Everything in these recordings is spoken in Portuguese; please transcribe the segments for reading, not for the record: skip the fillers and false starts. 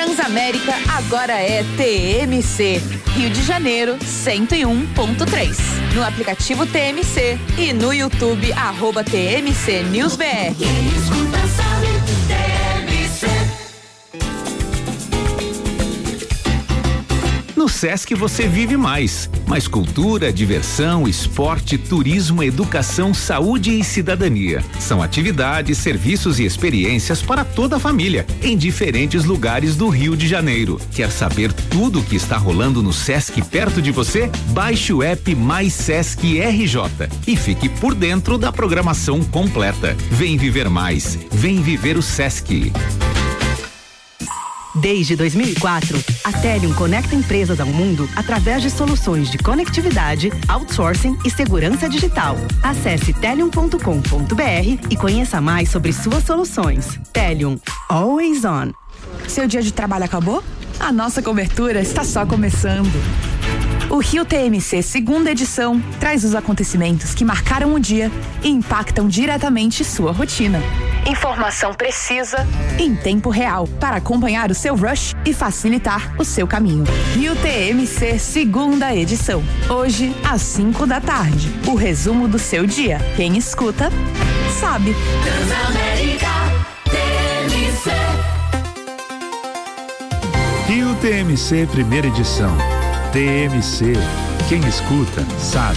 Transamérica agora é TMC. Rio de Janeiro 101.3. No aplicativo TMC e no YouTube @TMC News BR. No Sesc você vive mais cultura, diversão, esporte, turismo, educação, saúde e cidadania. São atividades, serviços e experiências para toda a família, em diferentes lugares do Rio de Janeiro. Quer saber tudo o que está rolando no Sesc perto de você? Baixe o app Mais Sesc RJ e fique por dentro da programação completa. Vem viver mais, vem viver o Sesc. Desde 2004, a Telium conecta empresas ao mundo através de soluções de conectividade, outsourcing e segurança digital. Acesse telium.com.br e conheça mais sobre suas soluções. Telium, always on. Seu dia de trabalho acabou? A nossa cobertura está só começando. O Rio TMC segunda edição traz os acontecimentos que marcaram o dia e impactam diretamente sua rotina. Informação precisa em tempo real para acompanhar o seu rush e facilitar o seu caminho. Rio TMC segunda edição. Hoje às 5 da tarde. O resumo do seu dia. Quem escuta, sabe. Transamérica TMC. Rio TMC primeira edição. TMC, quem escuta, sabe.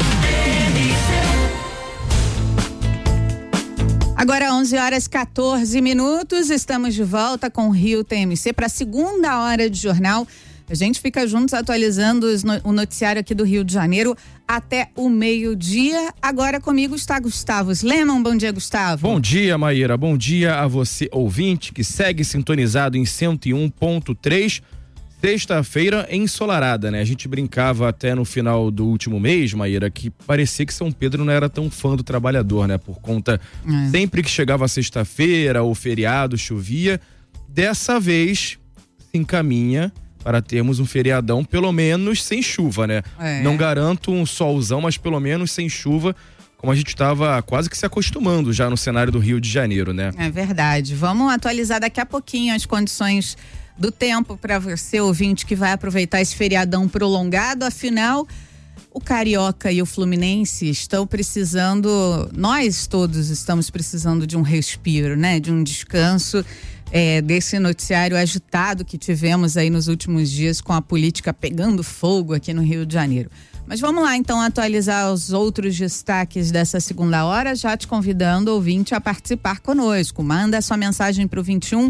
Agora 11h14, estamos de volta com o Rio TMC para a segunda hora de jornal. A gente fica juntos atualizando o noticiário aqui do Rio de Janeiro até o meio-dia. Agora comigo está Gustavo Sleman. Bom dia, Gustavo. Bom dia, Maíra. Bom dia a você, ouvinte, que segue sintonizado em 101.3. Sexta-feira ensolarada, né? A gente brincava até no final do último mês, Maíra, que parecia que São Pedro não era tão fã do trabalhador, né? Por conta, sempre que chegava a sexta-feira ou feriado, chovia. Dessa vez, se encaminha para termos um feriadão, pelo menos sem chuva, né? Não garanto um solzão, mas pelo menos sem chuva, como a gente estava quase que se acostumando já no cenário do Rio de Janeiro, né? É verdade. Vamos atualizar daqui a pouquinho as condições do tempo para você, ouvinte, que vai aproveitar esse feriadão prolongado. Afinal, o Carioca e o Fluminense estão precisando, nós todos estamos precisando de um respiro, né? De um descanso desse noticiário agitado que tivemos aí nos últimos dias com a política pegando fogo aqui no Rio de Janeiro. Mas vamos lá então atualizar os outros destaques dessa segunda hora, já te convidando, ouvinte, a participar conosco. Manda sua mensagem para o 21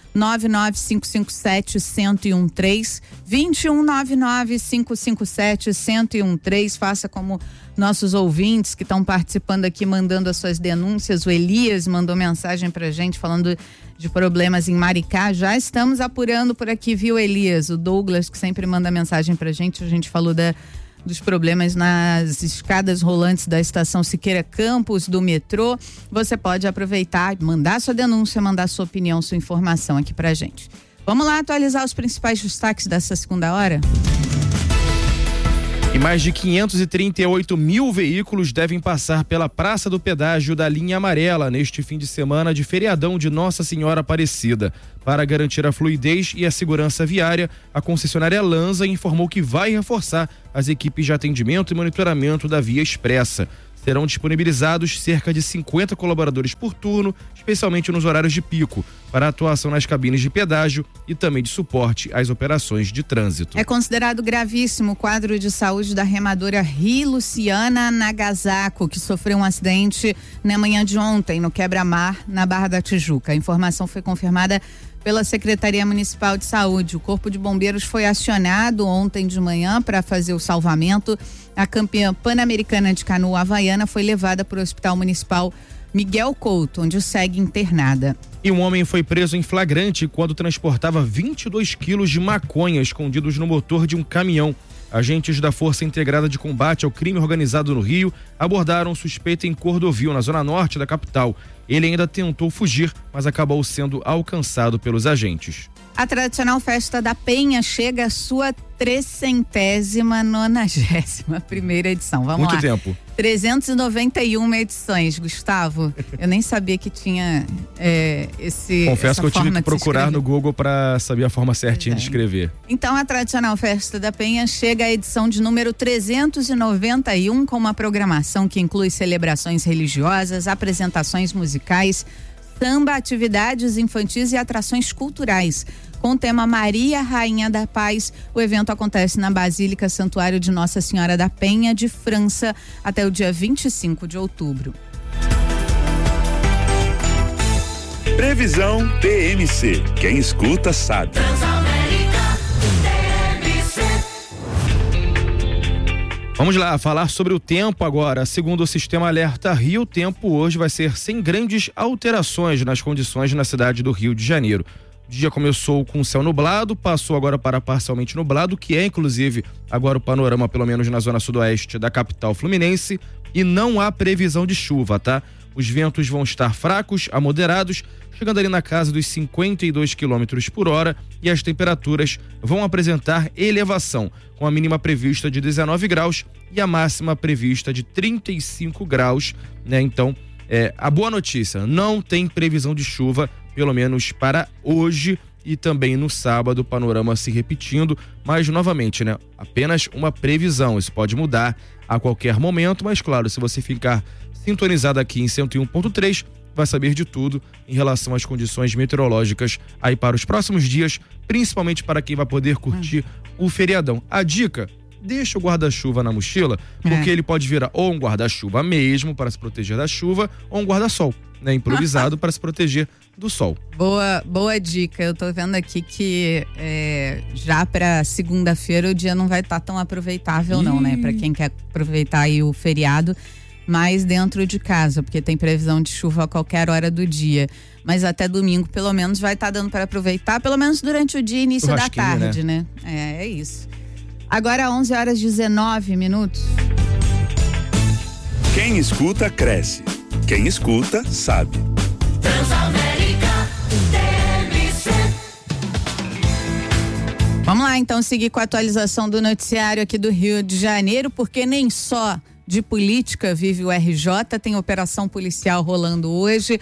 99557-1013, 21 99557-1013. Faça como nossos ouvintes que estão participando aqui, mandando as suas denúncias. O Elias mandou mensagem pra gente falando de problemas em Maricá. Já estamos apurando por aqui, viu, Elias? O Douglas, que sempre manda mensagem pra gente. A gente falou dos problemas nas escadas rolantes da estação Siqueira Campos, do metrô. Você pode aproveitar, mandar sua denúncia, mandar sua opinião, sua informação aqui pra gente. Vamos lá atualizar os principais destaques dessa segunda hora? E mais de 538 mil veículos devem passar pela Praça do Pedágio da linha amarela neste fim de semana de feriadão de Nossa Senhora Aparecida. Para garantir a fluidez e a segurança viária, a concessionária Lanza informou que vai reforçar as equipes de atendimento e monitoramento da via expressa. Serão disponibilizados cerca de 50 colaboradores por turno, especialmente nos horários de pico, para atuação nas cabines de pedágio e também de suporte às operações de trânsito. É considerado gravíssimo o quadro de saúde da remadora Luciana Nagasako, que sofreu um acidente na manhã de ontem no quebra-mar na Barra da Tijuca. A informação foi confirmada pela Secretaria Municipal de Saúde. O Corpo de Bombeiros foi acionado ontem de manhã para fazer o salvamento. A campeã pan-americana de canoa havaiana foi levada para o Hospital Municipal Miguel Couto, onde segue internada. E um homem foi preso em flagrante quando transportava 22 quilos de maconha escondidos no motor de um caminhão. Agentes da Força Integrada de Combate ao Crime Organizado no Rio abordaram o suspeito em Cordovil, na zona norte da capital. Ele ainda tentou fugir, mas acabou sendo alcançado pelos agentes. A tradicional Festa da Penha chega à sua 391ª edição. Vamos lá. Muito tempo. 391 edições, Gustavo. Eu nem sabia que tinha Confesso que eu tive que procurar no Google para saber a forma certinha de escrever. Então, a tradicional Festa da Penha chega à edição de número 391 com uma programação que inclui celebrações religiosas, apresentações musicais, samba, atividades infantis e atrações culturais. Com o tema Maria, Rainha da Paz, o evento acontece na Basílica Santuário de Nossa Senhora da Penha, de França, até o dia 25 de outubro. Previsão TMC. Quem escuta sabe. Vamos lá, falar sobre o tempo agora. Segundo o Sistema Alerta Rio, o tempo hoje vai ser sem grandes alterações nas condições na cidade do Rio de Janeiro. O dia começou com céu nublado, passou agora para parcialmente nublado, que é inclusive agora o panorama, pelo menos na zona sudoeste da capital fluminense, e não há previsão de chuva, tá? Os ventos vão estar fracos a moderados, chegando ali na casa dos 52 km por hora, e as temperaturas vão apresentar elevação, com a mínima prevista de 19 graus e a máxima prevista de 35 graus, né? Então, a boa notícia, não tem previsão de chuva, pelo menos para hoje, e também no sábado, o panorama se repetindo, mas novamente, né? Apenas uma previsão, isso pode mudar a qualquer momento, mas claro, se você ficar sintonizado aqui em 101.3, vai saber de tudo em relação às condições meteorológicas aí para os próximos dias, principalmente para quem vai poder curtir o feriadão. A dica: deixa o guarda-chuva na mochila, porque ele pode virar ou um guarda-chuva mesmo para se proteger da chuva, ou um guarda-sol, né, improvisado para se proteger do sol. Boa dica. Eu tô vendo aqui que já para segunda-feira o dia não vai estar tão aproveitável não, né? Para quem quer aproveitar aí o feriado, mais dentro de casa, porque tem previsão de chuva a qualquer hora do dia. Mas até domingo, pelo menos, vai estar dando para aproveitar, pelo menos durante o dia e início da tarde, né? É isso. Agora 11h19. Quem escuta, cresce. Quem escuta, sabe. Transamérica TMC. Vamos lá, então, seguir com a atualização do noticiário aqui do Rio de Janeiro, porque nem só de política vive o RJ, tem operação policial rolando hoje.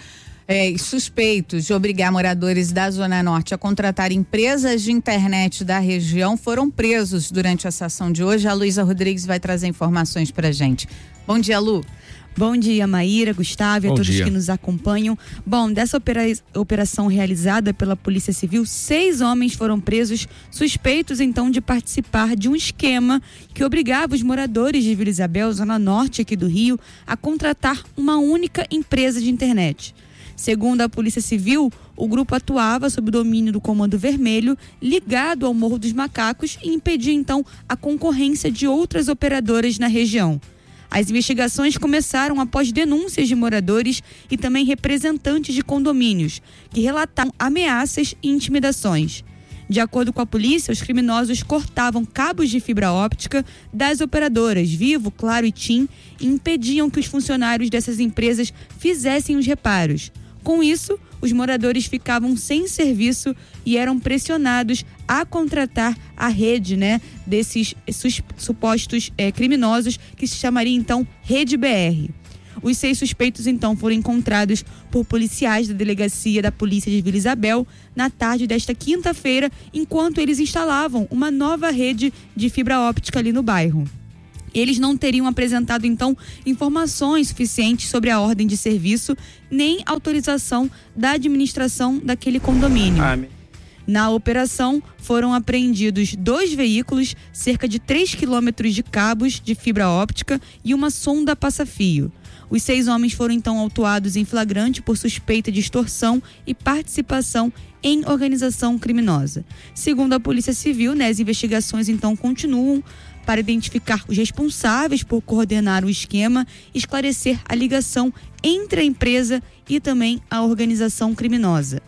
Suspeitos de obrigar moradores da Zona Norte a contratar empresas de internet da região foram presos durante a sessão de hoje. A Luísa Rodrigues vai trazer informações pra gente. Bom dia, Lu. Bom dia, Maíra, Gustavo e a todos que nos acompanham. Bom, dessa operação realizada pela Polícia Civil, 6 homens foram presos, suspeitos então de participar de um esquema que obrigava os moradores de Vila Isabel, Zona Norte aqui do Rio, a contratar uma única empresa de internet. Segundo a Polícia Civil, o grupo atuava sob o domínio do Comando Vermelho, ligado ao Morro dos Macacos, e impedia então a concorrência de outras operadoras na região. As investigações começaram após denúncias de moradores e também representantes de condomínios, que relataram ameaças e intimidações. De acordo com a polícia, os criminosos cortavam cabos de fibra óptica das operadoras Vivo, Claro e TIM e impediam que os funcionários dessas empresas fizessem os reparos. Com isso, os moradores ficavam sem serviço e eram pressionados a contratar a rede, né, desses supostos criminosos, que se chamaria então Rede BR. Os 6 suspeitos então foram encontrados por policiais da delegacia da Polícia de Vila Isabel na tarde desta quinta-feira, enquanto eles instalavam uma nova rede de fibra óptica ali no bairro. Eles não teriam apresentado, então, informações suficientes sobre a ordem de serviço nem autorização da administração daquele condomínio. Na operação, foram apreendidos 2 veículos, cerca de 3 quilômetros de cabos de fibra óptica e uma sonda passa-fio. Os 6 homens foram, então, autuados em flagrante por suspeita de extorsão e participação em organização criminosa. Segundo a Polícia Civil, né, as investigações, então, continuam para identificar os responsáveis por coordenar o esquema e esclarecer a ligação entre a empresa e também a organização criminosa.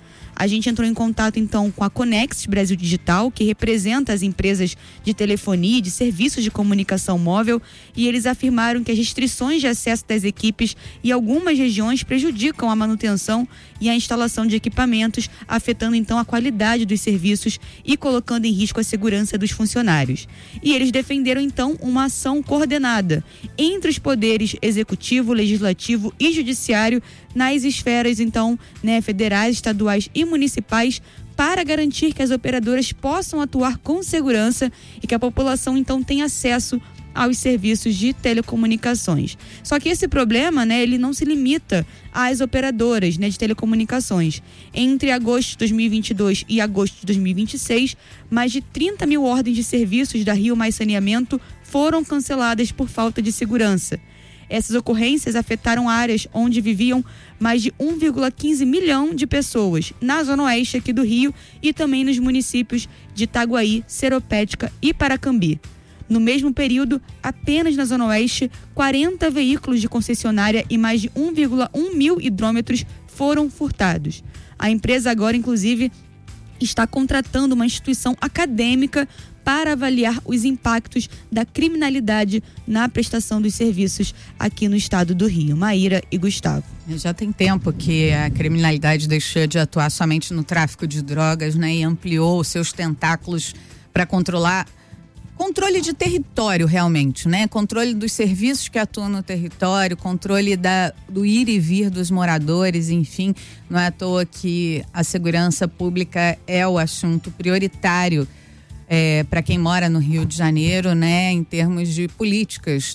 A gente entrou em contato então com a Conex Brasil Digital, que representa as empresas de telefonia e de serviços de comunicação móvel, e eles afirmaram que as restrições de acesso das equipes em algumas regiões prejudicam a manutenção e a instalação de equipamentos, afetando então a qualidade dos serviços e colocando em risco a segurança dos funcionários. E eles defenderam então uma ação coordenada entre os poderes executivo, legislativo e judiciário nas esferas então, federais, estaduais e municipais, para garantir que as operadoras possam atuar com segurança e que a população então tenha acesso aos serviços de telecomunicações. Só que esse problema, ele não se limita às operadoras, de telecomunicações. Entre agosto de 2022 e agosto de 2026, mais de 30 mil ordens de serviços da Rio Mais Saneamento foram canceladas por falta de segurança. Essas ocorrências afetaram áreas onde viviam mais de 1,15 milhão de pessoas, na zona oeste aqui do Rio e também nos municípios de Itaguaí, Seropédica e Paracambi. No mesmo período, apenas na zona oeste, 40 veículos de concessionária e mais de 1,1 mil hidrômetros foram furtados. A empresa agora, inclusive, está contratando uma instituição acadêmica para avaliar os impactos da criminalidade na prestação dos serviços aqui no estado do Rio. Maíra e Gustavo. Já tem tempo que a criminalidade deixou de atuar somente no tráfico de drogas, e ampliou os seus tentáculos para controle de território, realmente, controle dos serviços que atuam no território, controle do ir e vir dos moradores, enfim. Não é à toa que a segurança pública é o assunto prioritário para quem mora no Rio de Janeiro, em termos de políticas,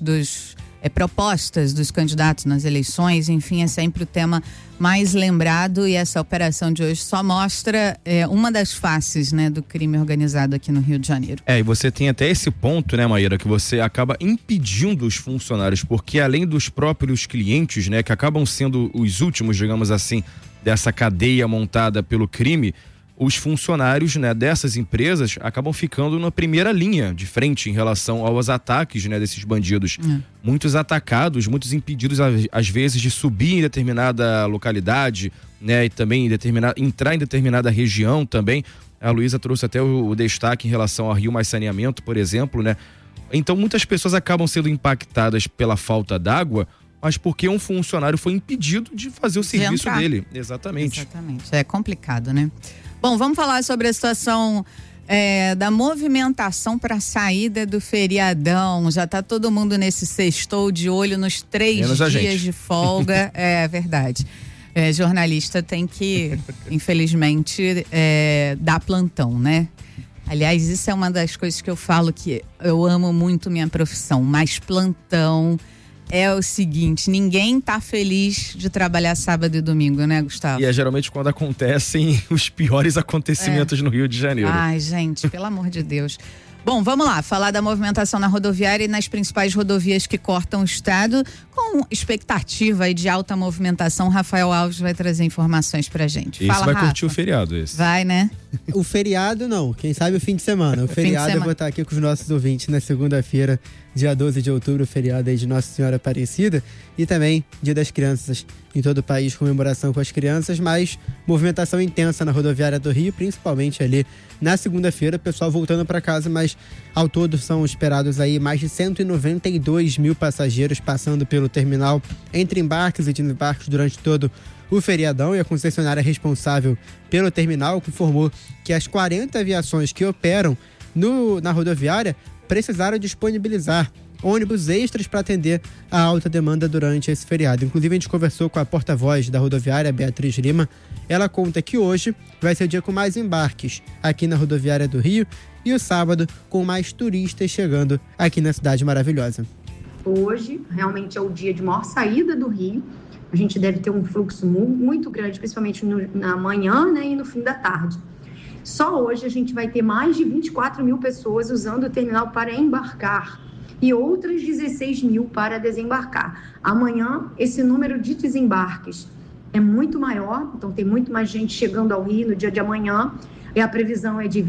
propostas dos candidatos nas eleições, enfim, é sempre o tema mais lembrado, e essa operação de hoje só mostra uma das faces, do crime organizado aqui no Rio de Janeiro. E você tem até esse ponto, Maíra, que você acaba impedindo os funcionários, porque além dos próprios clientes, que acabam sendo os últimos, digamos assim, dessa cadeia montada pelo crime, os funcionários, dessas empresas acabam ficando na primeira linha de frente em relação aos ataques, desses bandidos. Muitos atacados, muitos impedidos às vezes de subir em determinada localidade, e também entrar em determinada região também. A Luísa trouxe até o destaque em relação ao Rio Mais Saneamento, por exemplo, Então muitas pessoas acabam sendo impactadas pela falta d'água, mas porque um funcionário foi impedido de fazer o serviço dele. Exatamente. É complicado, Bom, vamos falar sobre a situação da movimentação para a saída do feriadão. Já está todo mundo nesse sextou de olho nos 3 dias de folga. É verdade. Jornalista tem que, infelizmente, dar plantão, Aliás, isso é uma das coisas que eu falo, que eu amo muito minha profissão, mas plantão é o seguinte: ninguém tá feliz de trabalhar sábado e domingo, Gustavo? E é geralmente quando acontecem os piores acontecimentos no Rio de Janeiro. Ai, gente, pelo amor de Deus. Bom, vamos lá, falar da movimentação na rodoviária e nas principais rodovias que cortam o estado, com expectativa aí de alta movimentação. Rafael Alves vai trazer informações pra gente. Esse vai curtir o feriado, esse. Vai, O feriado não, quem sabe o fim de semana. O feriado eu vou estar aqui com os nossos ouvintes na segunda-feira, dia 12 de outubro, feriado aí de Nossa Senhora Aparecida, e também Dia das Crianças. Em todo o país, comemoração com as crianças, mas movimentação intensa na rodoviária do Rio, principalmente ali na segunda-feira, pessoal voltando para casa, mas ao todo são esperados aí mais de 192 mil passageiros passando pelo terminal entre embarques e desembarques durante todo o feriadão, e a concessionária responsável pelo terminal informou que as 40 aviações que operam na rodoviária precisaram disponibilizar ônibus extras para atender a alta demanda durante esse feriado. Inclusive, a gente conversou com a porta-voz da rodoviária, Beatriz Lima. Ela conta que hoje vai ser o dia com mais embarques aqui na rodoviária do Rio e o sábado com mais turistas chegando aqui na cidade maravilhosa. Hoje, realmente é o dia de maior saída do Rio. A gente deve ter um fluxo muito grande, principalmente na manhã, e no fim da tarde. Só hoje a gente vai ter mais de 24 mil pessoas usando o terminal para embarcar e outras 16 mil para desembarcar. Amanhã, esse número de desembarques é muito maior, então tem muito mais gente chegando ao Rio no dia de amanhã, e a previsão é de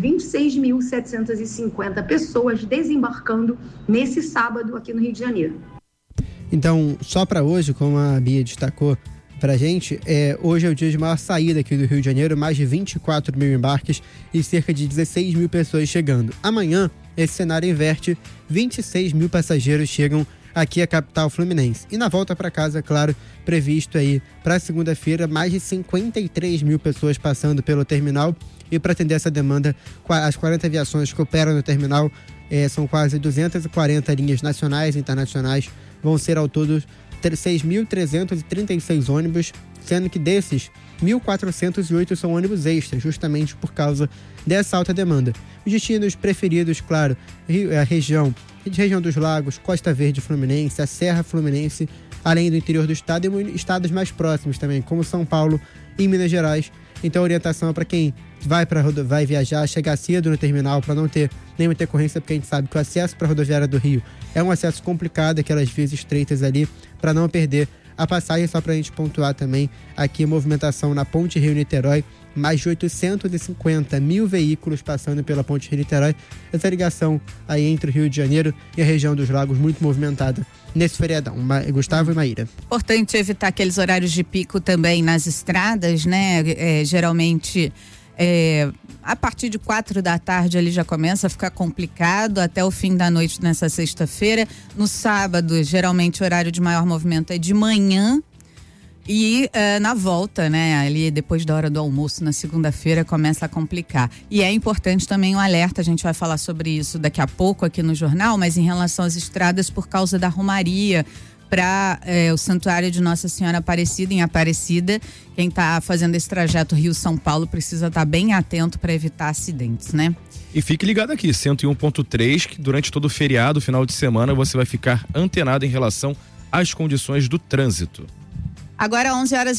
26.750 pessoas desembarcando nesse sábado aqui no Rio de Janeiro. Então, só para hoje, como a Bia destacou, pra gente, hoje é o dia de maior saída aqui do Rio de Janeiro, mais de 24 mil embarques e cerca de 16 mil pessoas chegando. Amanhã, esse cenário inverte, 26 mil passageiros chegam aqui à capital fluminense. E na volta para casa, claro, previsto aí para segunda-feira, mais de 53 mil pessoas passando pelo terminal. E para atender essa demanda, as 40 aviações que operam no terminal, são quase 240 linhas nacionais e internacionais, vão ser ao todo 6.336 ônibus, sendo que desses, 1.408 são ônibus extras, justamente por causa dessa alta demanda. Os destinos preferidos, claro, a região dos Lagos, Costa Verde Fluminense, a Serra Fluminense, além do interior do estado e estados mais próximos também, como São Paulo e Minas Gerais. Então a orientação é para quem vai viajar, chegar cedo no terminal para não ter nenhuma intercorrência, porque a gente sabe que o acesso para a rodoviária do Rio é um acesso complicado, aquelas vias estreitas ali, para não perder a passagem. Só para a gente pontuar também aqui, movimentação na Ponte Rio-Niterói, mais de 850 mil veículos passando pela Ponte Rio-Niterói. Essa ligação aí entre o Rio de Janeiro e a região dos Lagos, muito movimentada nesse feriadão. Gustavo e Maíra. Importante evitar aqueles horários de pico também nas estradas, né? Geralmente, a partir de 4 da tarde ali já começa a ficar complicado até o fim da noite nessa sexta-feira. No sábado, geralmente o horário de maior movimento é de manhã. E na volta, né, ali depois da hora do almoço, na segunda-feira, começa a complicar. E é importante também um alerta, a gente vai falar sobre isso daqui a pouco aqui no jornal, mas em relação às estradas, por causa da romaria para o Santuário de Nossa Senhora Aparecida, em Aparecida, quem está fazendo esse trajeto Rio-São Paulo precisa estar bem atento para evitar acidentes, né? E fique ligado aqui, 101.3, que durante todo o feriado, final de semana, você vai ficar antenado em relação às condições do trânsito. Agora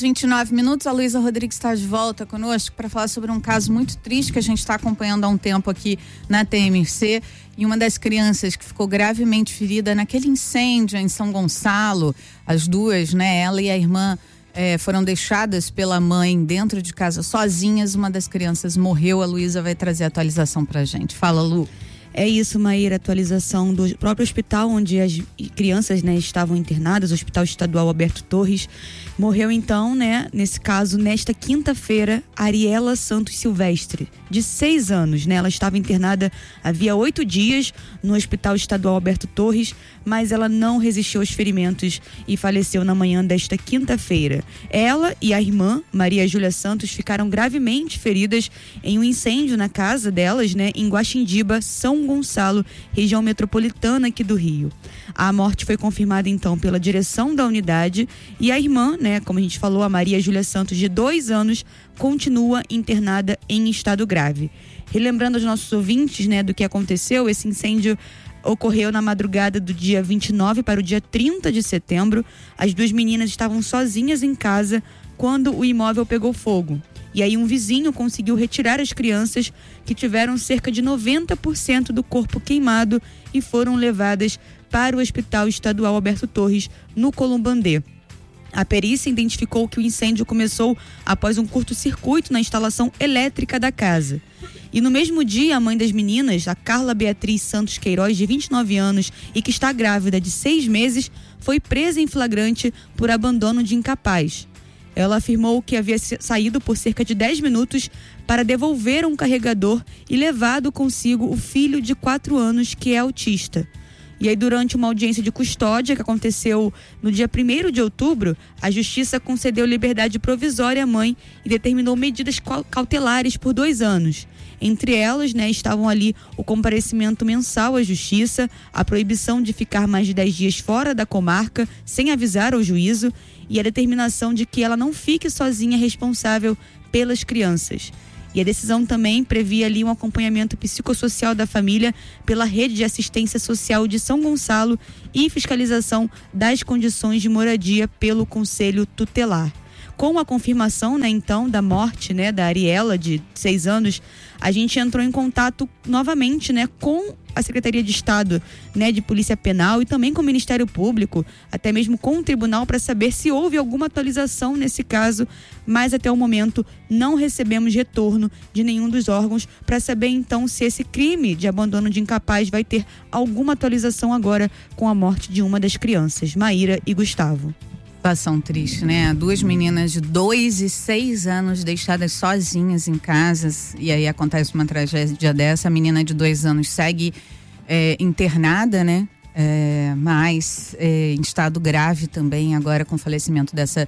11h29, a Luísa Rodrigues está de volta conosco para falar sobre um caso muito triste que a gente está acompanhando há um tempo aqui na TMC, e uma das crianças que ficou gravemente ferida naquele incêndio em São Gonçalo. As duas, né, ela e a irmã, foram deixadas pela mãe dentro de casa sozinhas. Uma das crianças morreu. A Luísa vai trazer a atualização pra gente. Fala, Lu. É isso, Maíra, atualização do próprio hospital onde as crianças, né, estavam internadas, o Hospital Estadual Alberto Torres. Morreu então, né, nesse caso, nesta quinta-feira, Ariela Santos Silvestre, de 6 anos, né? Ela estava internada havia 8 dias no Hospital Estadual Alberto Torres, mas ela não resistiu aos ferimentos e faleceu na manhã desta quinta-feira. Ela e a irmã, Maria Júlia Santos, ficaram gravemente feridas em um incêndio na casa delas, né, em Guaxindiba, São Gonçalo, região metropolitana aqui do Rio. A morte foi confirmada então pela direção da unidade, e a irmã, né, como a gente falou, a Maria Júlia Santos, de 2 anos, continua internada em estado grave. Relembrando aos nossos ouvintes, né, do que aconteceu, esse incêndio ocorreu na madrugada do dia 29 para o dia 30 de setembro. As 2 meninas estavam sozinhas em casa quando o imóvel pegou fogo. E aí um vizinho conseguiu retirar as crianças, que tiveram cerca de 90% do corpo queimado, e foram levadas para o Hospital Estadual Alberto Torres, no Columbandê. A perícia identificou que o incêndio começou após um curto-circuito na instalação elétrica da casa. E no mesmo dia, a mãe das meninas, a Carla Beatriz Santos Queiroz, de 29 anos e que está grávida de 6 meses, foi presa em flagrante por abandono de incapaz. Ela afirmou que havia saído por cerca de 10 minutos para devolver um carregador e levado consigo o filho de 4 anos, que é autista. E aí, durante uma audiência de custódia que aconteceu no dia 1º de outubro, a Justiça concedeu liberdade provisória à mãe e determinou medidas cautelares por 2 anos. Entre elas, né, estavam ali o comparecimento mensal à Justiça, a proibição de ficar mais de 10 dias fora da comarca sem avisar ao juízo, e a determinação de que ela não fique sozinha responsável pelas crianças. E a decisão também previa ali um acompanhamento psicossocial da família pela Rede de Assistência Social de São Gonçalo e fiscalização das condições de moradia pelo Conselho Tutelar. Com a confirmação, né, então, da morte, né, da Ariela, de 6 anos, a gente entrou em contato novamente, né, com a Secretaria de Estado, né, de Polícia Penal, e também com o Ministério Público, até mesmo com o Tribunal, para saber se houve alguma atualização nesse caso, mas até o momento não recebemos retorno de nenhum dos órgãos para saber então se esse crime de abandono de incapaz vai ter alguma atualização agora com a morte de uma das crianças. Maíra e Gustavo. Situação triste, né? 2 meninas de 2 e 6 anos deixadas sozinhas em casas, e aí acontece uma tragédia dessa. A menina de 2 anos segue internada, né? Mas em estado grave também, agora com o falecimento dessa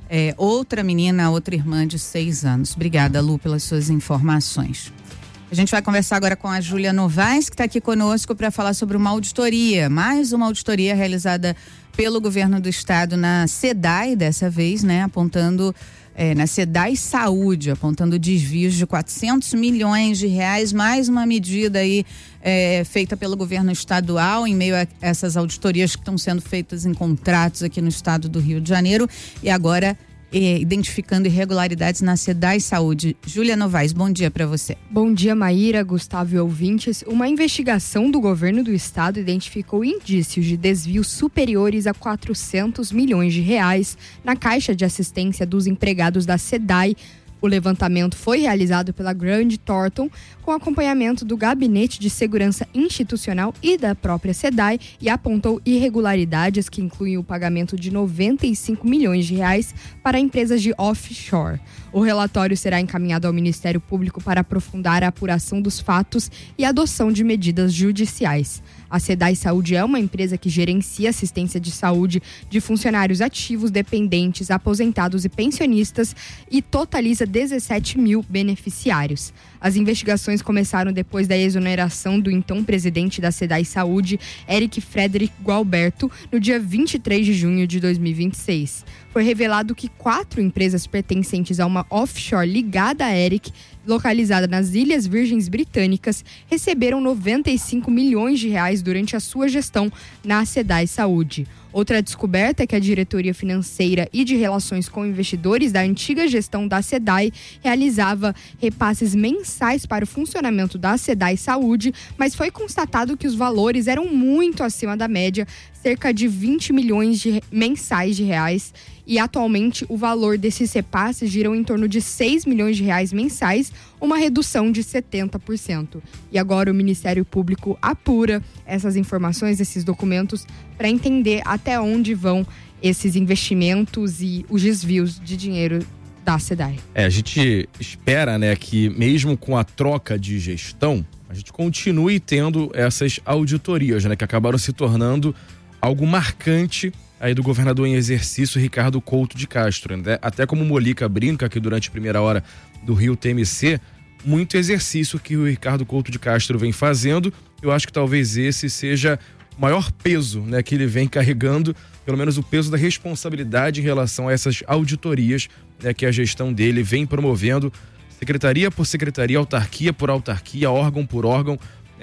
outra menina, outra irmã de 6 anos. Obrigada, Lu, pelas suas informações. A gente vai conversar agora com a Júlia Novaes, que está aqui conosco para falar sobre uma auditoria, mais uma auditoria realizada pelo governo do estado na SEDAI, dessa vez, né, apontando na SEDAI Saúde, apontando desvios de 400 milhões de reais, mais uma medida aí feita pelo governo estadual em meio a essas auditorias que estão sendo feitas em contratos aqui no estado do Rio de Janeiro, e agora identificando irregularidades na SEDAI Saúde. Júlia Novaes, bom dia para você. Bom dia, Maíra, Gustavo e ouvintes. Uma investigação do governo do estado identificou indícios de desvios superiores a 400 milhões de reais na caixa de assistência dos empregados da SEDAI. O levantamento foi realizado pela Grant Thornton com acompanhamento do Gabinete de Segurança Institucional e da própria SEDAI e apontou irregularidades que incluem o pagamento de 95 milhões de reais para empresas de offshore. O relatório será encaminhado ao Ministério Público para aprofundar a apuração dos fatos e a adoção de medidas judiciais. A SEDAI Saúde é uma empresa que gerencia assistência de saúde de funcionários ativos, dependentes, aposentados e pensionistas e totaliza 17 mil beneficiários. As investigações começaram depois da exoneração do então presidente da SEDAI Saúde, Eric Frederick Gualberto, no dia 23 de junho de 2026. Foi revelado que 4 empresas pertencentes a uma offshore ligada a Eric, localizada nas Ilhas Virgens Britânicas, receberam 95 milhões de reais durante a sua gestão na SEDAI Saúde. Outra descoberta é que a diretoria financeira e de relações com investidores da antiga gestão da SEDAI realizava repasses mensais para o funcionamento da SEDAI Saúde, mas foi constatado que os valores eram muito acima da média, cerca de 20 milhões mensais de reais, e atualmente o valor desses repasses giram em torno de 6 milhões de reais mensais, uma redução de 70%. E agora o Ministério Público apura essas informações, esses documentos, para entender até onde vão esses investimentos e os desvios de dinheiro da SEDAI. A gente espera, né, que mesmo com a troca de gestão, a gente continue tendo essas auditorias, né, que acabaram se tornando algo marcante aí do governador em exercício, Ricardo Couto de Castro, né? Até como o Molica brinca que durante a primeira hora do Rio TMC, muito exercício que o Ricardo Couto de Castro vem fazendo, eu acho que talvez esse seja o maior peso, né, que ele vem carregando, pelo menos o peso da responsabilidade em relação a essas auditorias, né, que a gestão dele vem promovendo, secretaria por secretaria, autarquia por autarquia, órgão por órgão,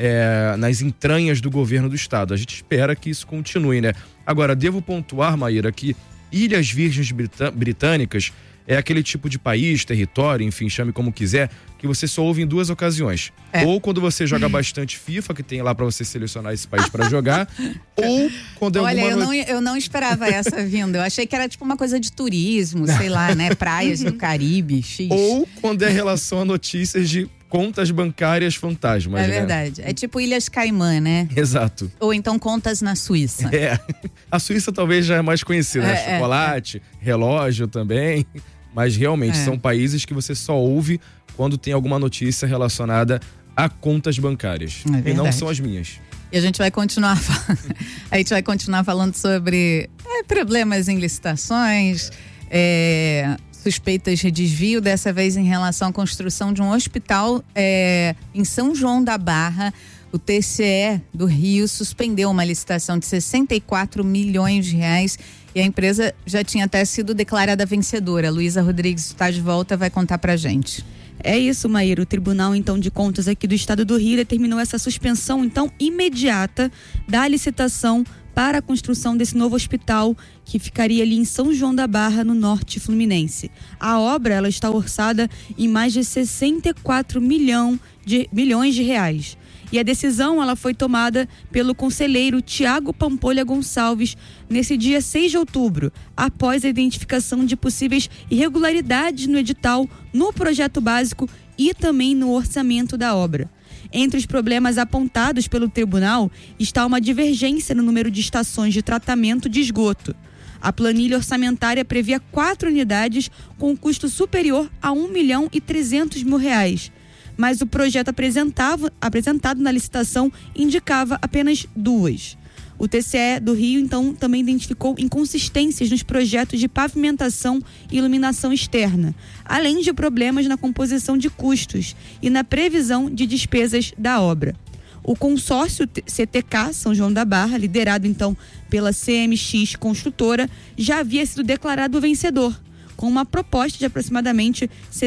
nas entranhas do governo do estado. A gente espera que isso continue, né? Agora, devo pontuar, Maíra, que Ilhas Virgens Britânicas é aquele tipo de país, território, enfim, chame como quiser, que você só ouve em 2 ocasiões. Ou quando você joga bastante FIFA, que tem lá pra você selecionar esse país pra jogar, ou quando é alguma... eu não esperava essa vindo. Eu achei que era tipo uma coisa de turismo, sei lá, né? Praias do Caribe, X. Ou quando é relação a notícias de contas bancárias fantasmas, né? É verdade. É tipo Ilhas Caimã, né? Exato. Ou então contas na Suíça. A Suíça talvez já é mais conhecida, né? Chocolate, relógio também. Mas realmente são países que você só ouve quando tem alguma notícia relacionada a contas bancárias. E não são as minhas. E a gente vai continuar falando sobre problemas em licitações, suspeitas de desvio, dessa vez em relação à construção de um hospital em São João da Barra. O TCE do Rio suspendeu uma licitação de 64 milhões de reais e a empresa já tinha até sido declarada vencedora. Luísa Rodrigues está de volta, vai contar pra gente. É isso, Maíra. O Tribunal, então, de Contas aqui do Estado do Rio determinou essa suspensão, então, imediata da licitação para a construção desse novo hospital que ficaria ali em São João da Barra, no norte fluminense. A obra, ela está orçada em mais de 64 milhões de reais. E a decisão, ela foi tomada pelo conselheiro Tiago Pampolha Gonçalves nesse dia 6 de outubro, após a identificação de possíveis irregularidades no edital, no projeto básico e também no orçamento da obra. Entre os problemas apontados pelo tribunal está uma divergência no número de estações de tratamento de esgoto. A planilha orçamentária previa 4 unidades com custo superior a R$1.300.000. Mas o projeto apresentado na licitação indicava apenas 2. O TCE do Rio, então, também identificou inconsistências nos projetos de pavimentação e iluminação externa, além de problemas na composição de custos e na previsão de despesas da obra. O consórcio CTK São João da Barra, liderado então pela CMX Construtora, já havia sido declarado vencedor, com uma proposta de aproximadamente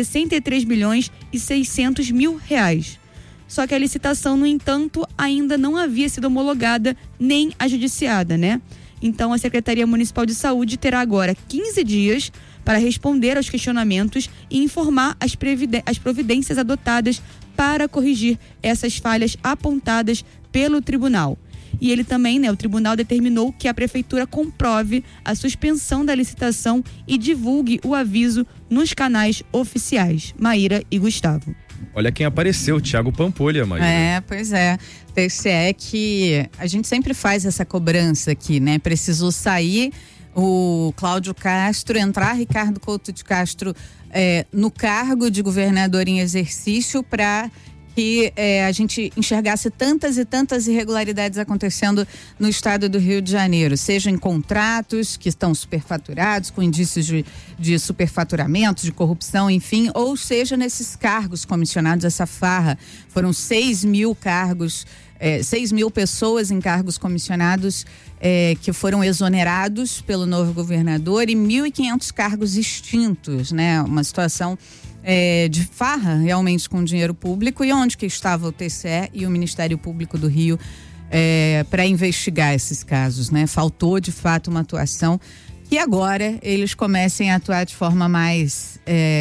R$63.600.000. Só que a licitação, no entanto, ainda não havia sido homologada nem ajudiciada, né? Então, a Secretaria Municipal de Saúde terá agora 15 dias para responder aos questionamentos e informar as providências adotadas para corrigir essas falhas apontadas pelo tribunal. E ele também, né, o tribunal determinou que a prefeitura comprove a suspensão da licitação e divulgue o aviso nos canais oficiais. Maíra e Gustavo. Olha quem apareceu, Thiago Pampolha, Maíra. Pois é. TCE que a gente sempre faz essa cobrança aqui, né? Precisou sair o Cláudio Castro, entrar Ricardo Couto de Castro no cargo de governador em exercício para que a gente enxergasse tantas e tantas irregularidades acontecendo no estado do Rio de Janeiro, seja em contratos que estão superfaturados, com indícios de superfaturamento, de corrupção, enfim, ou seja nesses cargos comissionados, essa farra. Foram 6 mil cargos, 6 mil pessoas em cargos comissionados que foram exonerados pelo novo governador e 1.500 cargos extintos, né? Uma situação de farra realmente com dinheiro público. E onde que estava o TCE e o Ministério Público do Rio para investigar esses casos, né? Faltou de fato uma atuação que agora eles comecem a atuar de forma mais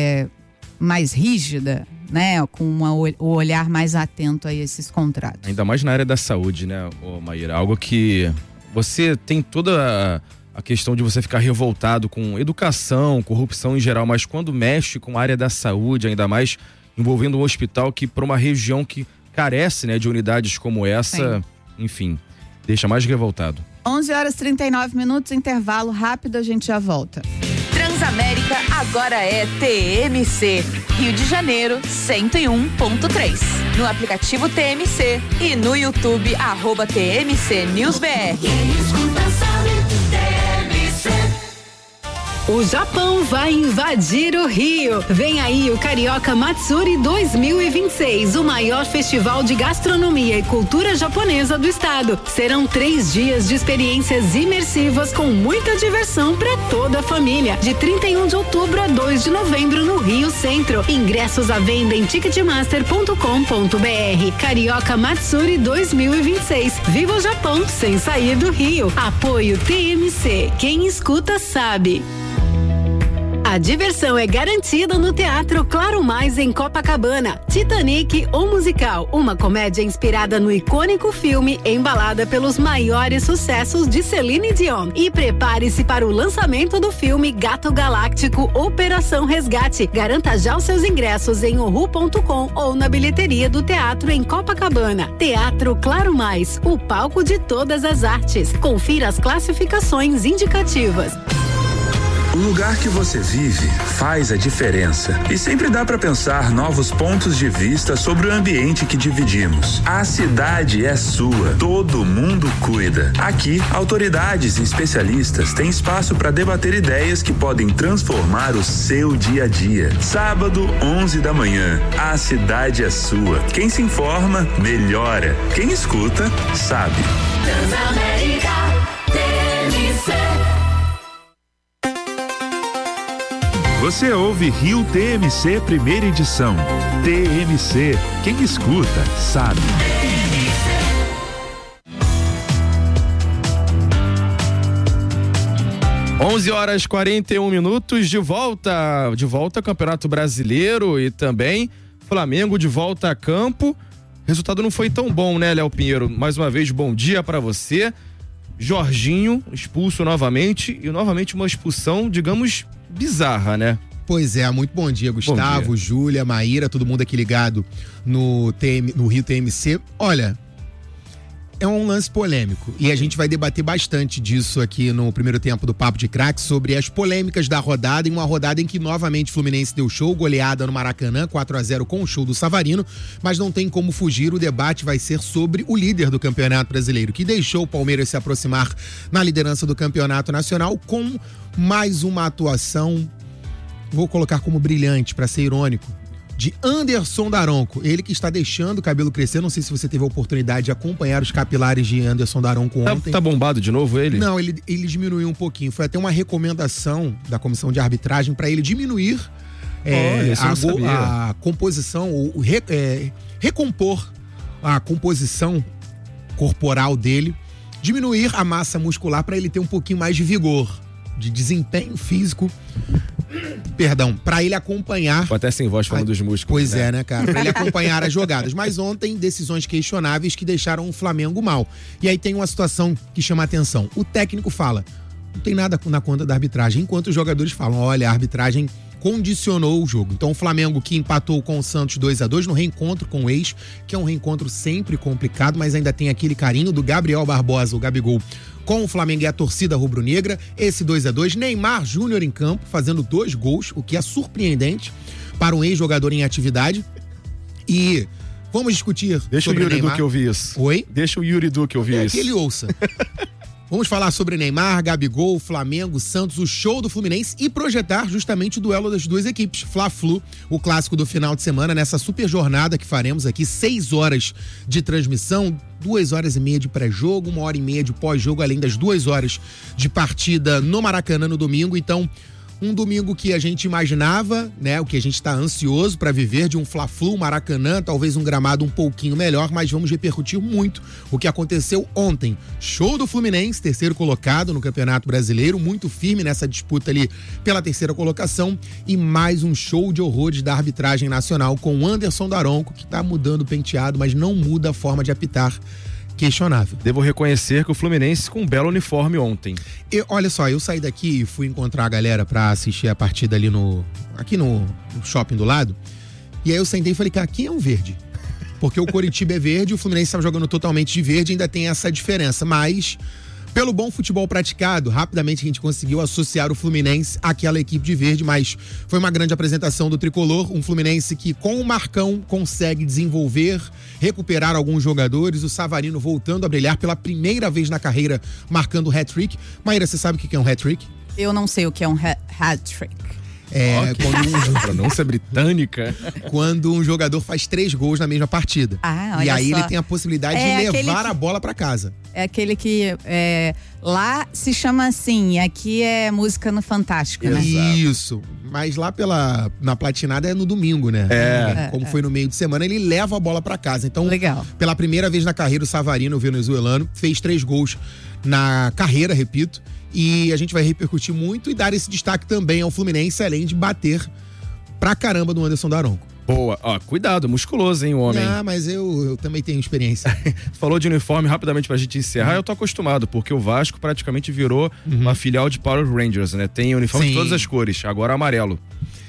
rígida, né? Com o olhar mais atento a esses contratos. Ainda mais na área da saúde, né, Maíra? Algo que você tem toda a questão de você ficar revoltado com educação, corrupção em geral, mas quando mexe com a área da saúde, ainda mais envolvendo um hospital que para uma região que carece, né, de unidades como essa, sim, enfim, deixa mais revoltado. 11h39, intervalo rápido, a gente já volta. Transamérica agora é TMC, Rio de Janeiro 101.3. No aplicativo TMC e no YouTube @TMC NewsBR. O Japão vai invadir o Rio. Vem aí o Carioca Matsuri 2026, o maior festival de gastronomia e cultura japonesa do estado. Serão 3 dias de experiências imersivas com muita diversão para toda a família. De 31 de outubro a 2 de novembro no Rio Centro. Ingressos à venda em ticketmaster.com.br. Carioca Matsuri 2026. Viva o Japão sem sair do Rio. Apoio TMC. Quem escuta sabe. A diversão é garantida no Teatro Claro Mais em Copacabana. Titanic, o musical, uma comédia inspirada no icônico filme, embalada pelos maiores sucessos de Celine Dion. E prepare-se para o lançamento do filme Gato Galáctico Operação Resgate. Garanta já os seus ingressos em ohu.com ou na bilheteria do teatro em Copacabana. Teatro Claro Mais, o palco de todas as artes. Confira as classificações indicativas. O lugar que você vive faz a diferença e sempre dá para pensar novos pontos de vista sobre o ambiente que dividimos. A cidade é sua, todo mundo cuida. Aqui, autoridades e especialistas têm espaço para debater ideias que podem transformar o seu dia a dia. Sábado, 11 da manhã, a cidade é sua. Quem se informa, melhora. Quem escuta, sabe. Transamérica, TMC. Você ouve Rio TMC primeira edição. TMC, quem escuta, sabe. 11h41, de volta ao Campeonato Brasileiro e também Flamengo de volta a campo. O resultado não foi tão bom, né, Léo Pinheiro? Mais uma vez, bom dia pra você. Jorginho expulso novamente e novamente uma expulsão, digamos, bizarra, né? Pois é, muito bom dia, Gustavo, Júlia, Maíra, todo mundo aqui ligado no Rio TMC. Olha, é um lance polêmico e a gente vai debater bastante disso aqui no primeiro tempo do Papo de Craque, sobre as polêmicas da rodada, em uma rodada em que novamente o Fluminense deu show, goleada no Maracanã, 4-0 com o show do Savarino, mas não tem como fugir, o debate vai ser sobre o líder do Campeonato Brasileiro, que deixou o Palmeiras se aproximar na liderança do Campeonato Nacional com mais uma atuação, vou colocar como brilhante, para ser irônico, de Anderson Daronco, ele que está deixando o cabelo crescer. Não sei se você teve a oportunidade de acompanhar os capilares de Anderson Daronco ontem. Tá bombado de novo ele? Não, ele diminuiu um pouquinho. Foi até uma recomendação da comissão de arbitragem para ele diminuir a composição, recompor a composição corporal dele, diminuir a massa muscular para ele ter um pouquinho mais de vigor, de desempenho físico. Perdão, pra ele acompanhar... Tô até sem voz falando dos músculos. Pois é, né, cara? Pra ele acompanhar as jogadas. Mas ontem, decisões questionáveis que deixaram o Flamengo mal. E aí tem uma situação que chama a atenção. O técnico fala, não tem nada na conta da arbitragem, enquanto os jogadores falam, olha, a arbitragem condicionou o jogo. Então o Flamengo, que empatou com o Santos 2-2 no reencontro com o ex, que é um reencontro sempre complicado, mas ainda tem aquele carinho do Gabriel Barbosa, o Gabigol, com o Flamengo e a torcida rubro-negra. Esse 2-2, Neymar Júnior em campo, fazendo 2 gols, o que é surpreendente para um ex-jogador em atividade. E vamos discutir Deixa sobre o Yuri Duque ouvir isso. Oi? Deixa o Yuri Duque ouvir isso. Que ele ouça. Vamos falar sobre Neymar, Gabigol, Flamengo, Santos, o show do Fluminense e projetar justamente o duelo das duas equipes. Fla-Flu, o clássico do final de semana, nessa super jornada que faremos aqui, 6 horas de transmissão, 2h30 de pré-jogo, 1h30 de pós-jogo, além das 2 horas de partida no Maracanã no domingo. Então, um domingo que a gente imaginava, né, o que a gente está ansioso para viver, de um Fla-Flu, Maracanã, talvez um gramado um pouquinho melhor, mas vamos repercutir muito o que aconteceu ontem. Show do Fluminense, 3º colocado no Campeonato Brasileiro, muito firme nessa disputa ali pela 3ª colocação, e mais um show de horrores da arbitragem nacional com o Anderson Daronco, que está mudando o penteado, mas não muda a forma de apitar. Questionável. Devo reconhecer que o Fluminense com um belo uniforme ontem. Olha só, eu saí daqui e fui encontrar a galera pra assistir a partida ali aqui no shopping do lado. E aí eu sentei e falei, cara, quem é um verde? Porque o Coritiba é verde, o Fluminense estava jogando totalmente de verde, ainda tem essa diferença. Mas, pelo bom futebol praticado, rapidamente a gente conseguiu associar o Fluminense àquela equipe de verde, mas foi uma grande apresentação do Tricolor, um Fluminense que com o Marcão consegue desenvolver, recuperar alguns jogadores, o Savarino voltando a brilhar pela primeira vez na carreira, marcando o hat-trick. Maíra, você sabe o que é um hat-trick? Eu não sei o que é um hat-trick. Quando pronúncia britânica. Quando um jogador faz 3 gols na mesma partida. Olha e aí só. ele tem a possibilidade de levar a bola pra casa. É aquele que lá se chama assim, e aqui é música no Fantástico, né? Isso. Mas lá na Platinada é no domingo, né? Como foi no meio de semana, ele leva a bola pra casa. Então, legal. Pela primeira vez na carreira, o Savarino, o venezuelano, fez 3 gols na carreira, repito. E a gente vai repercutir muito e dar esse destaque também ao Fluminense, além de bater pra caramba no Anderson Daronco. Boa. Ó, cuidado, musculoso, hein, o homem. Mas eu também tenho experiência. Falou de uniforme, rapidamente pra gente encerrar, eu tô acostumado, porque o Vasco praticamente virou uma filial de Power Rangers, né? Tem uniforme de todas as cores, agora amarelo.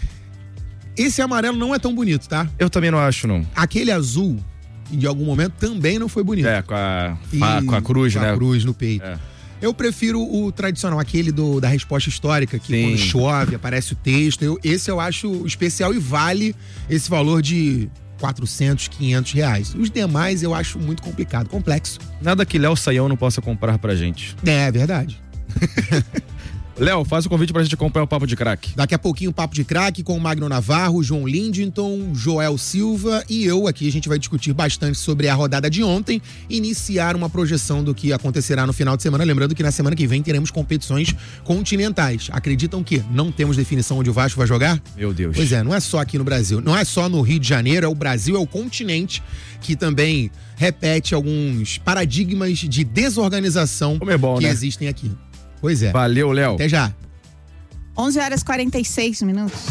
Esse amarelo não é tão bonito, tá? Eu também não acho, não. Aquele azul, de algum momento, também não foi bonito. Com a cruz, né? Com a cruz no peito. Eu prefiro o tradicional, aquele da resposta histórica, que quando chove, aparece o texto. Esse eu acho especial e vale esse valor de R$400, R$500. Os demais eu acho muito complicado, complexo. Nada que Léo Saião não possa comprar pra gente. É verdade. Léo, faz o convite pra gente acompanhar o Papo de Craque. Daqui a pouquinho o Papo de Craque com o Magno Navarro, João Lindington, Joel Silva e eu aqui. A gente vai discutir bastante sobre a rodada de ontem, iniciar uma projeção do que acontecerá no final de semana. Lembrando que na semana que vem teremos competições continentais. Acreditam que não temos definição onde o Vasco vai jogar? Meu Deus. Pois é, não é só aqui no Brasil, não é só no Rio de Janeiro, é o Brasil, é o continente que também repete alguns paradigmas de desorganização que existem aqui. Pois é. Valeu, Léo. Até já. 11h46.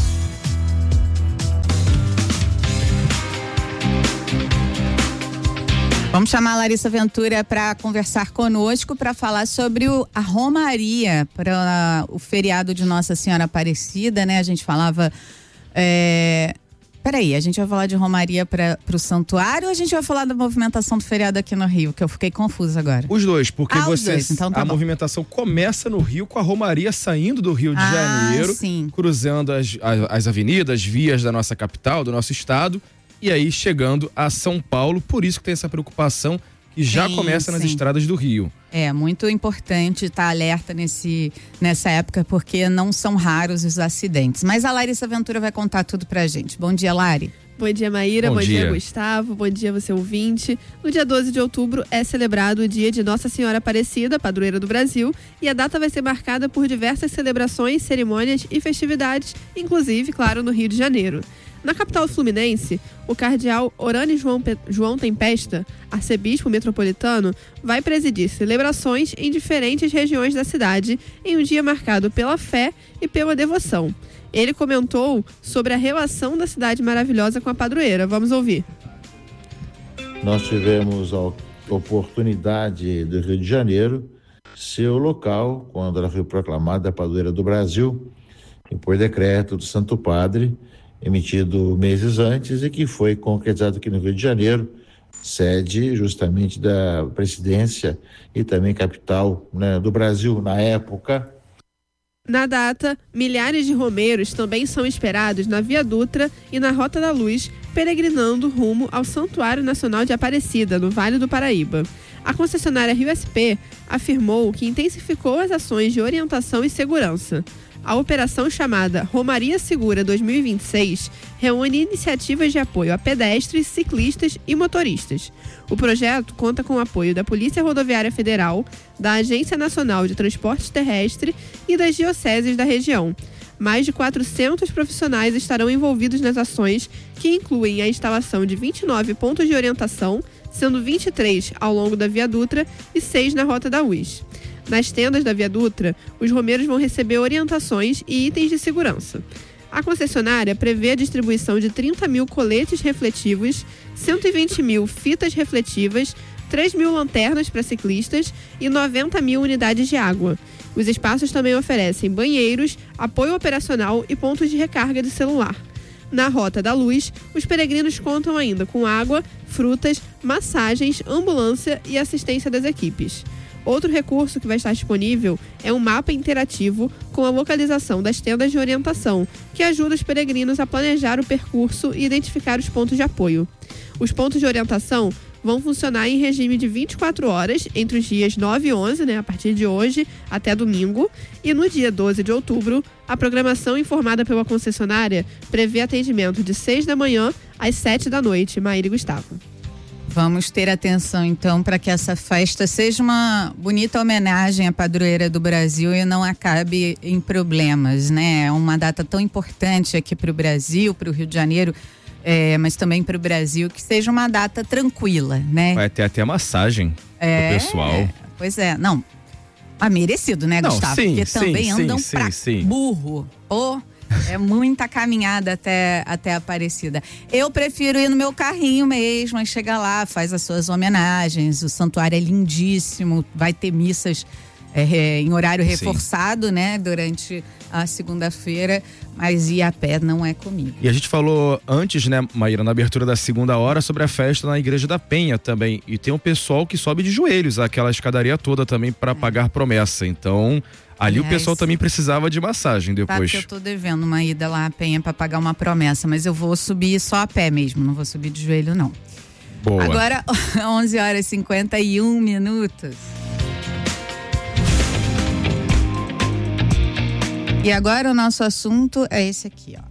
Vamos chamar a Larissa Ventura para conversar conosco, para falar sobre a Romaria para o feriado de Nossa Senhora Aparecida, né? A gente falava Peraí, a gente vai falar de romaria pro santuário ou a gente vai falar da movimentação do feriado aqui no Rio? Que eu fiquei confusa agora. Os dois, porque os dois. Então, tá a bom. movimentação começa no Rio com a romaria saindo do Rio de Janeiro, cruzando as avenidas, vias da nossa capital, do nosso estado, e aí chegando a São Paulo. Por isso que tem essa preocupação que já começa nas estradas do Rio. É muito importante estar alerta nessa época, porque não são raros os acidentes. Mas a Larissa Ventura vai contar tudo pra gente. Bom dia, Lari. Bom dia, Maíra. Bom dia, Gustavo. Bom dia, você ouvinte. No dia 12 de outubro é celebrado o dia de Nossa Senhora Aparecida, padroeira do Brasil, e a data vai ser marcada por diversas celebrações, cerimônias e festividades, inclusive, claro, no Rio de Janeiro. Na capital fluminense, o cardeal Orane João Tempesta, arcebispo metropolitano, vai presidir celebrações em diferentes regiões da cidade em um dia marcado pela fé e pela devoção. Ele comentou sobre a relação da cidade maravilhosa com a padroeira. Vamos ouvir. Nós tivemos a oportunidade do Rio de Janeiro ser o local, quando ela foi proclamada a padroeira do Brasil, e por decreto do Santo Padre, emitido meses antes e que foi concretizado aqui no Rio de Janeiro, sede justamente da presidência e também capital, né, do Brasil na época. Na data, milhares de romeiros também são esperados na Via Dutra e na Rota da Luz, peregrinando rumo ao Santuário Nacional de Aparecida, no Vale do Paraíba. A concessionária Rio SP afirmou que intensificou as ações de orientação e segurança. A operação chamada Romaria Segura 2026 reúne iniciativas de apoio a pedestres, ciclistas e motoristas. O projeto conta com o apoio da Polícia Rodoviária Federal, da Agência Nacional de Transporte Terrestre e das dioceses da região. Mais de 400 profissionais estarão envolvidos nas ações, que incluem a instalação de 29 pontos de orientação, sendo 23 ao longo da Via Dutra e 6 na Rota da Luz. Nas tendas da Via Dutra, os romeiros vão receber orientações e itens de segurança. A concessionária prevê a distribuição de 30 mil coletes refletivos, 120 mil fitas refletivas, 3 mil lanternas para ciclistas e 90 mil unidades de água. Os espaços também oferecem banheiros, apoio operacional e pontos de recarga de celular. Na Rota da Luz, os peregrinos contam ainda com água, frutas, massagens, ambulância e assistência das equipes. Outro recurso que vai estar disponível é um mapa interativo com a localização das tendas de orientação, que ajuda os peregrinos a planejar o percurso e identificar os pontos de apoio. Os pontos de orientação vão funcionar em regime de 24 horas, entre os dias 9 e 11, a partir de hoje até domingo, e no dia 12 de outubro, a programação informada pela concessionária prevê atendimento de 6 da manhã às 7 da noite. Maíra e Gustavo. Vamos ter atenção, então, para que essa festa seja uma bonita homenagem à padroeira do Brasil e não acabe em problemas, né? É uma data tão importante aqui para o Brasil, para o Rio de Janeiro, mas também para o Brasil, que seja uma data tranquila, né? Vai ter até massagem pro pessoal. Pois é, não. Merecido, né, Gustavo? Sim, porque também andam pra burro. É muita caminhada até Aparecida. Eu prefiro ir no meu carrinho mesmo, aí chega lá, faz as suas homenagens. O santuário é lindíssimo, vai ter missas em horário reforçado, né, durante a segunda-feira, mas ir a pé não é comigo. E a gente falou antes, né, Maíra, na abertura da segunda hora, sobre a festa na Igreja da Penha também. E tem um pessoal que sobe de joelhos aquela escadaria toda também para pagar promessa. Então, ali o pessoal também precisava de massagem depois. Tá, que eu tô devendo uma ida lá à Penha para pagar uma promessa, mas eu vou subir só a pé mesmo, não vou subir de joelho não. Boa. Agora, 11 horas e 51 minutos. E agora o nosso assunto é esse aqui, ó.